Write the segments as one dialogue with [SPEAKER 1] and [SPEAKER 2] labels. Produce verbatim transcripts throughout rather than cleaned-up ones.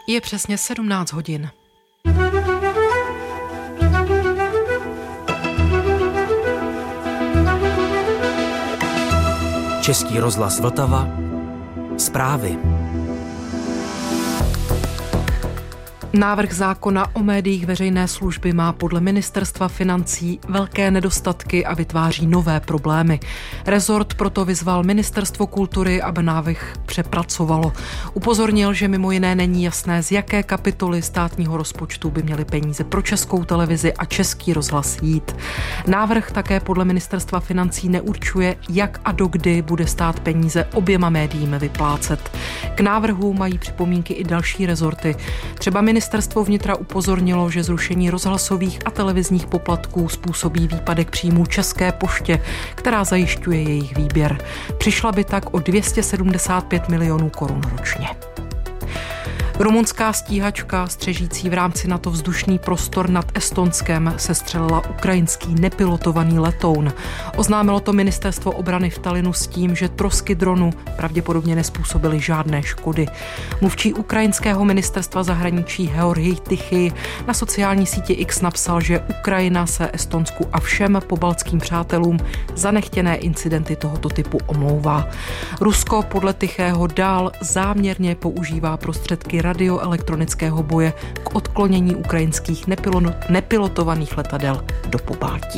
[SPEAKER 1] Je přesně sedmnáct hodin.
[SPEAKER 2] Český rozhlas Vltava. Zprávy.
[SPEAKER 1] Návrh zákona o médiích veřejné služby má podle ministerstva financí velké nedostatky a vytváří nové problémy. Rezort proto vyzval ministerstvo kultury, aby návrh přepracovalo. Upozornil, že mimo jiné není jasné, z jaké kapitoly státního rozpočtu by měly peníze pro Českou televizi a Český rozhlas jít. Návrh také podle ministerstva financí neurčuje, jak a dokdy bude stát peníze oběma médiím vyplácet. K návrhu mají připomínky i další rezorty. Třeba Ministerstvo vnitra upozornilo, že zrušení rozhlasových a televizních poplatků způsobí výpadek příjmů České poště, která zajišťuje jejich výběr. Přišla by tak o dvě stě sedmdesát pět milionů korun ročně. Rumunská stíhačka, střežící v rámci NATO vzdušný prostor nad Estonskem, sestřelila ukrajinský nepilotovaný letoun. Oznámilo to ministerstvo obrany v Tallinnu s tím, že trosky dronu pravděpodobně nezpůsobily žádné škody. Mluvčí ukrajinského ministerstva zahraničí Georgij Tichy na sociální síti X napsal, že Ukrajina se Estonsku a všem pobaltským přátelům za nechtěné incidenty tohoto typu omlouvá. Rusko podle Tichého dál záměrně používá prostředky radioelektronického boje k odklonění ukrajinských nepilotovaných letadel do Pobaltí.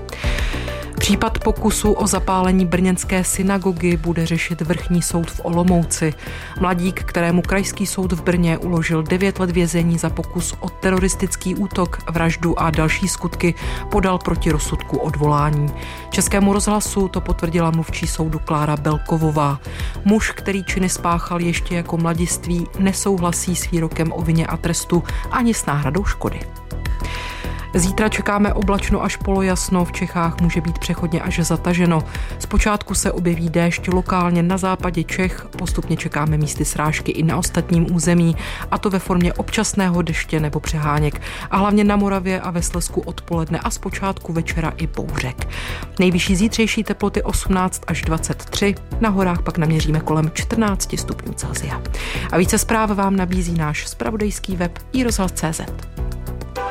[SPEAKER 1] Případ pokusu o zapálení brněnské synagogy bude řešit vrchní soud v Olomouci. Mladík, kterému krajský soud v Brně uložil devět let vězení za pokus o teroristický útok, vraždu a další skutky, podal proti rozsudku odvolání. Českému rozhlasu to potvrdila mluvčí soudu Klára Belkovová. Muž, který činy spáchal ještě jako mladiství, nesouhlasí s výrokem o vině a trestu ani s náhradou škody. Zítra čekáme oblačno až polojasno, v Čechách může být přechodně až zataženo. Zpočátku se objeví déšť lokálně na západě Čech, postupně čekáme místy srážky i na ostatním území, a to ve formě občasného deště nebo přeháněk. A hlavně na Moravě a ve Slezsku odpoledne a zpočátku večera i bouřek. Nejvyšší zítřejší teploty osmnáct až dvacet tři, na horách pak naměříme kolem čtrnáct stupňů Celsia. A více zpráv vám nabízí náš zpravodajský web i rozhlas tečka cé zet.